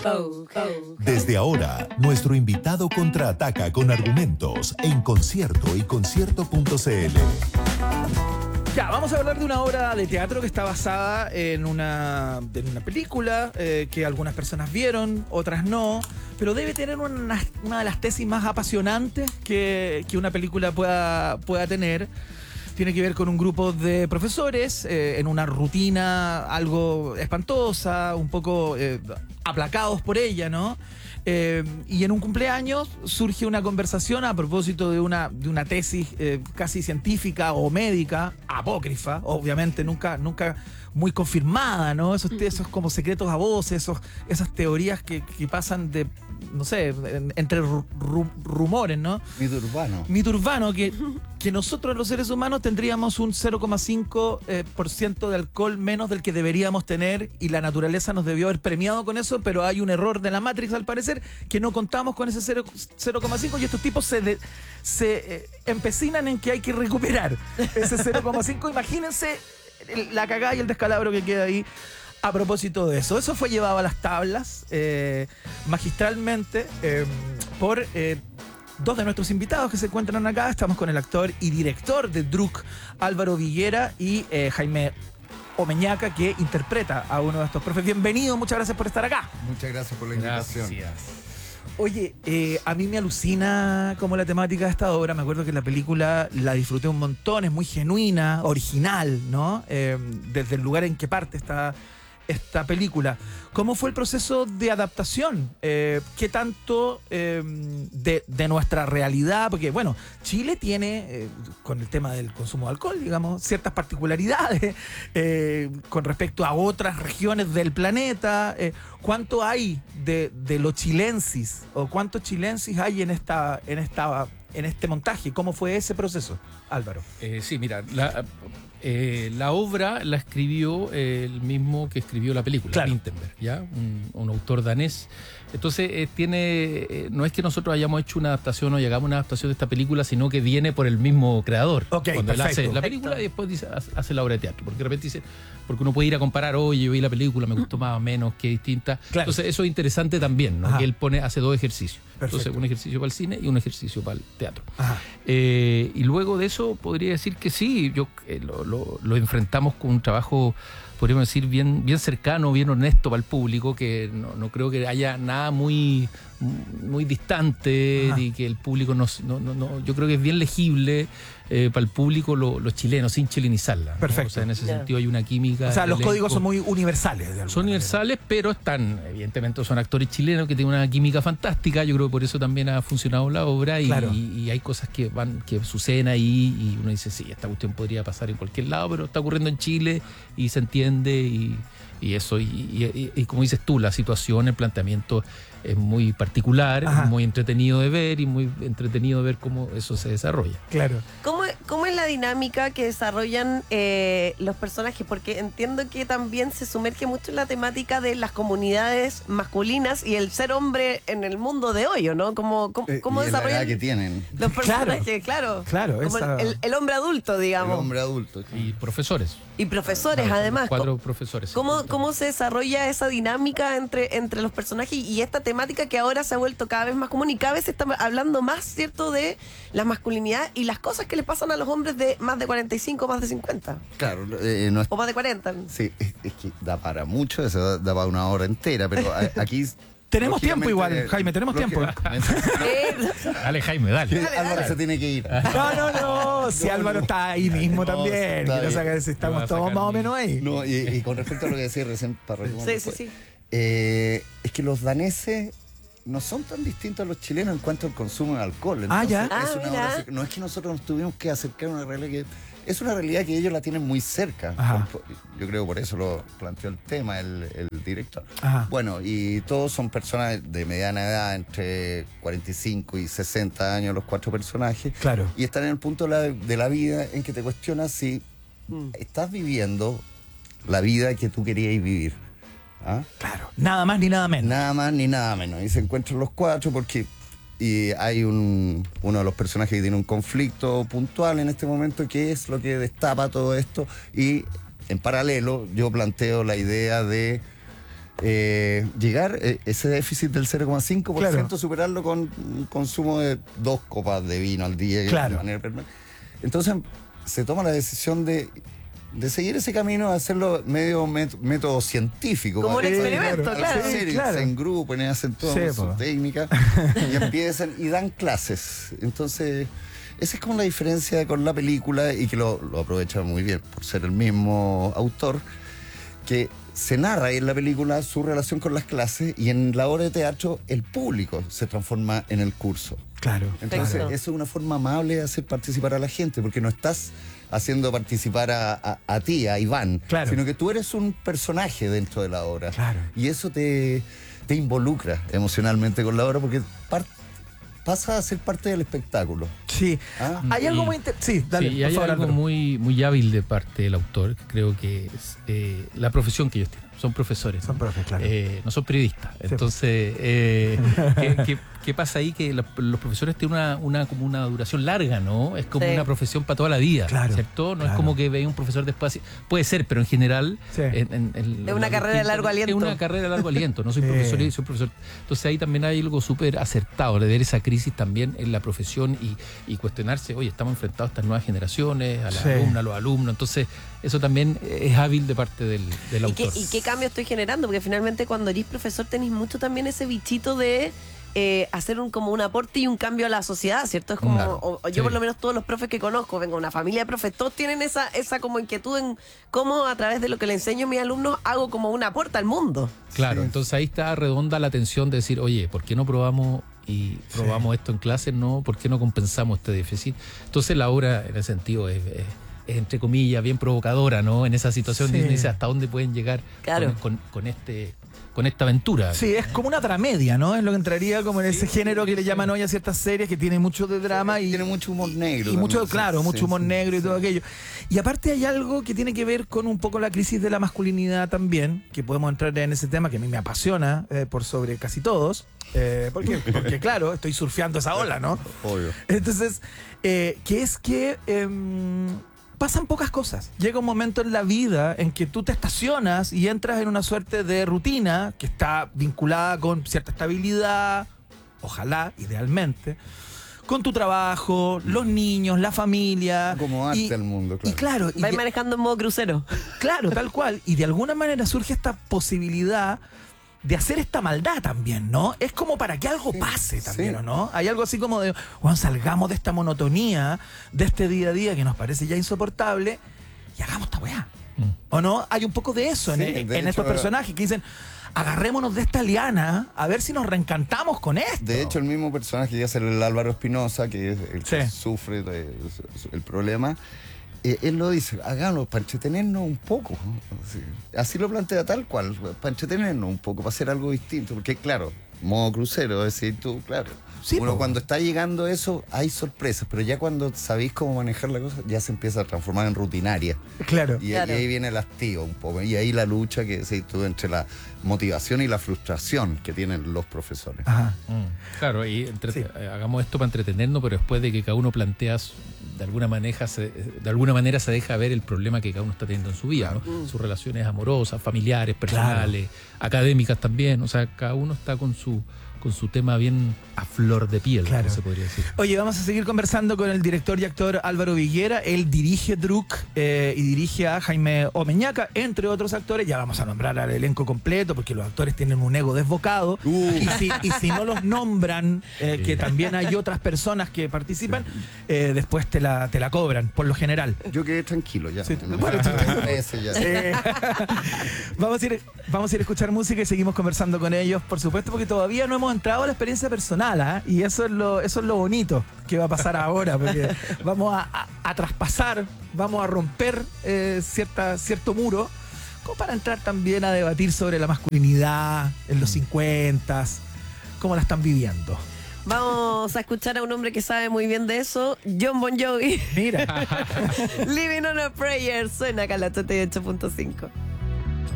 Desde ahora, nuestro invitado contraataca con argumentos en Concierto y Concierto.cl. Ya, vamos a hablar de una obra de teatro que está basada en una película que algunas personas vieron, otras no, pero debe tener una de las tesis más apasionantes que una película pueda tener. Tiene que ver con un grupo de profesores en una rutina algo espantosa, un poco aplacados por ella, ¿no? Y en un cumpleaños surge una conversación a propósito de una tesis casi científica o médica, apócrifa, obviamente nunca muy confirmada, ¿no? Esos como secretos a voces, esas teorías que pasan de, no sé, entre rumores, ¿no? Mito urbano, que nosotros los seres humanos tendríamos un 0,5% de alcohol menos del que deberíamos tener, y la naturaleza nos debió haber premiado con eso, pero hay un error de la Matrix al parecer, que no contamos con ese 0,5, y estos tipos se empecinan en que hay que recuperar ese 0,5. Imagínense la cagada y el descalabro que queda ahí a propósito de eso. Eso fue llevado a las tablas magistralmente por dos de nuestros invitados que se encuentran acá. Estamos con el actor y director de Druk, Álvaro Viguera, y Jaime Omeñaca, que interpreta a uno de estos profes. Bienvenido, muchas gracias por estar acá. Muchas gracias por la invitación. Gracias. Oye, a mí me alucina como la temática de esta obra. Me acuerdo que la película la disfruté un montón, es muy genuina, original, ¿no? Desde el lugar en que parte esta película. ¿Cómo fue el proceso de adaptación? ¿Qué tanto de nuestra realidad? Porque, bueno, Chile tiene, con el tema del consumo de alcohol, digamos, ciertas particularidades con respecto a otras regiones del planeta. ¿Cuánto hay de lo chilensis? ¿O cuántos chilensis hay en este montaje? ¿Cómo fue ese proceso, Álvaro? Sí, mira, la obra la escribió el mismo que escribió la película, claro. Vinterberg, ¿ya? Un autor danés. Entonces, no es que nosotros hayamos hecho una adaptación o llegamos a una adaptación de esta película, sino que viene por el mismo creador. Ok, cuando él perfecto. hace la película y después hace la obra de teatro. Porque de repente dice, porque uno puede ir a comparar, oye, yo vi la película, me gustó más o menos, qué distinta. Claro. Entonces, eso es interesante también, ¿no? Ajá. Que él hace dos ejercicios. Perfecto. Entonces, un ejercicio para el cine y un ejercicio para el teatro. Ajá. Y luego de eso podría decir que sí, lo enfrentamos con un trabajo, podríamos decir, bien cercano, bien honesto para el público, que no creo que haya nada muy distante. Ajá. Y que el público yo creo que es bien legible para el público los chilenos, sin chilenizarla, ¿no? Perfecto. O sea, en ese sentido hay una química. O sea, los elenco. códigos son muy universales. Son universales, pero evidentemente son actores chilenos que tienen una química fantástica. Yo creo que por eso también ha funcionado la obra, Claro. y hay cosas que suceden ahí y uno dice, sí, esta cuestión podría pasar en cualquier lado, pero está ocurriendo en Chile y se entiende y eso, y como dices tú, la situación, el planteamiento es muy particular, Ajá. muy entretenido de ver y muy entretenido de ver cómo eso se desarrolla. Claro. ¿Cómo es la dinámica que desarrollan los personajes? Porque entiendo que también se sumerge mucho en la temática de las comunidades masculinas y el ser hombre en el mundo de hoy, ¿o no? ¿Cómo Y la desarrollan edad que tienen. los personajes? Claro. Claro, Como esa- el hombre adulto, El digamos. hombre adulto. Y profesores. Y profesores, Claro, además. 4 profesores. ¿Cómo se desarrolla esa dinámica entre los personajes y esta temática que ahora se ha vuelto cada vez más común y cada vez se está hablando más, ¿cierto?, de la masculinidad y las cosas que le pasan a los hombres de más de 45, más de 50 Claro, no es, o más de 40? sí, es que da para mucho, eso da para una hora entera, pero aquí... Tenemos tiempo lógicamente, igual, Jaime, tenemos tiempo. Dale, Jaime, dale. Álvaro se tiene que ir. No, si Álvaro está ahí mismo también. está Quiero bien. saber si estamos Me va a todos sacar más o mi- menos ahí. No, y con respecto a lo que decía recién, para retomar Sí. es que los daneses no son tan distintos a los chilenos en cuanto al consumo de alcohol. Entonces, ya. Ah, es una mira. obra- no es que nosotros nos tuvimos que acercar a una realidad que... Es una realidad que ellos la tienen muy cerca. Ajá. Yo creo por eso lo planteó el tema el director. Ajá. Bueno, y todos son personas de mediana edad, entre 45 y 60 años los 4 personajes. Claro. Y están en el punto de la vida en que te cuestionas si estás viviendo la vida que tú querías vivir. ¿Ah? Claro. Nada más ni nada menos. Nada más ni nada menos. Y se encuentran los 4 porque hay uno de los personajes que tiene un conflicto puntual en este momento, que es lo que destapa todo esto. Y en paralelo yo planteo la idea de llegar ese déficit del 0,5%, Claro. superarlo con un consumo de 2 copas de vino al día. Claro. De manera permanente. Entonces se toma la decisión de seguir ese camino, de hacerlo medio método científico. Como un Para- experimento, para claro. hacer, Sí, claro. Se engrupen, hacen toda Sí, su po. técnica y empiezan y dan clases. Entonces, esa es como la diferencia con la película y que lo aprovecha muy bien por ser el mismo autor, que se narra ahí en la película su relación con las clases y en la obra de teatro el público se transforma en el curso. Claro. Entonces, Perfecto. eso es una forma amable de hacer participar a la gente, porque no estás haciendo participar a ti, a Iván, Claro. sino que tú eres un personaje dentro de la obra. Claro. Y eso te involucra emocionalmente con la obra, porque pasa a ser parte del espectáculo. Sí. Ah. Hay algo Y- muy Sí, dale, Sí, y por hay favor, algo Álvaro. muy hábil de parte del autor, que creo que es la profesión que ellos tienen. Son profesores. Son profes, claro. No son periodistas. Entonces, ¿qué pasa ahí? Que los profesores tienen como una duración larga, ¿no? Es como Sí. una profesión para toda la vida, Claro, ¿cierto? No claro. es como que veis un profesor después. Puede ser, pero en general... Sí. Es una carrera de largo aliento. Es una carrera de largo aliento. No soy profesor y soy profesor. Entonces ahí también hay algo súper acertado de ver esa crisis también en la profesión y cuestionarse, oye, estamos enfrentados a estas nuevas generaciones, a las Sí. alumnas, a los alumnos. Entonces eso también es hábil de parte del autor. ¿Y qué cambio estoy generando? Porque finalmente cuando eres profesor tenés mucho también ese bichito de hacer como un aporte y un cambio a la sociedad, ¿cierto? Es como, Claro. o yo Sí. por lo menos todos los profes que conozco, vengo de una familia de profes, todos tienen esa como inquietud en cómo a través de lo que le enseño a mis alumnos hago como un aporte al mundo. Claro, Sí. entonces ahí está redonda la atención de decir, oye, ¿por qué no probamos esto en clase? No, ¿por qué no compensamos este déficit? Entonces la obra en ese sentido es entre comillas, bien provocadora, ¿no? En esa situación Sí. dice hasta dónde pueden llegar Claro. con esta aventura. Sí, es como una dramedia, ¿no? Es lo que entraría como en ese género que le llaman hoy a ciertas series que tiene mucho de drama y Tiene mucho humor negro. y mucho, también. claro, Sí, mucho sí, humor sí, negro y sí. todo aquello. Y aparte hay algo que tiene que ver con un poco la crisis de la masculinidad también, que podemos entrar en ese tema que a mí me apasiona por sobre casi todos. Porque claro, estoy surfeando esa ola, ¿no? Obvio. Entonces, que es que pasan pocas cosas. Llega un momento en la vida en que tú te estacionas y entras en una suerte de rutina que está vinculada con cierta estabilidad, ojalá, idealmente, con tu trabajo, los niños, la familia. Acomodarte al mundo, claro. Y claro, Vais manejando en modo crucero. claro, tal cual. Y de alguna manera surge esta posibilidad de hacer esta maldad también, ¿no? Es como para que algo pase también, sí. ¿o no? Hay algo así como de, Juan, salgamos de esta monotonía, de este día a día que nos parece ya insoportable y hagamos esta weá. ¿O no? Hay un poco de eso Sí, en de estos hecho, personajes que dicen, agarrémonos de esta liana a ver si nos reencantamos con esto. De hecho, el mismo personaje que es el Álvaro Espinosa, que es el que Sí. sufre el problema, él lo dice, hagámoslo para entretenernos un poco. ¿No? Así lo plantea tal cual, para entretenernos un poco, para hacer algo distinto. Porque claro, modo crucero, es decir, tú, claro. Sí, Uno po. cuando está llegando eso, hay sorpresas, pero ya cuando sabéis cómo manejar la cosa, ya se empieza a transformar en rutinaria. Claro. Y, Claro. y ahí viene el hastío un poco. Y ahí la lucha que se tú entre la motivación y la frustración que tienen los profesores. Ajá. Claro, y Sí. hagamos esto para entretenernos, pero después de que cada uno plantea de alguna manera se deja ver el problema que cada uno está teniendo en su vida, ¿no? Sus relaciones amorosas, familiares, personales, académicas también. O sea, cada uno está con su tema bien a flor de piel, Claro. como se podría decir. Oye, vamos a seguir conversando con el director y actor Álvaro Viguera. Él dirige Druk y dirige a Jaime Omeñaca, entre otros actores. Ya vamos a nombrar al elenco completo porque los actores tienen un ego desbocado. Y si no los nombran, que también hay otras personas que participan, después te la cobran, por lo general. Yo quedé tranquilo ya. Sí, Me bueno, parece ya. Vamos a ir a escuchar música y seguimos conversando con ellos, por supuesto, porque todavía no hemos entrado a la experiencia personal, ¿ah? Y eso es lo bonito que va a pasar ahora, porque vamos a traspasar, vamos a romper cierto muro, como para entrar también a debatir sobre la masculinidad en los 50s, cómo la están viviendo. Vamos a escuchar a un hombre que sabe muy bien de eso, John Bon Jovi. Mira. Living on a Prayer, suena acá en la 88.5.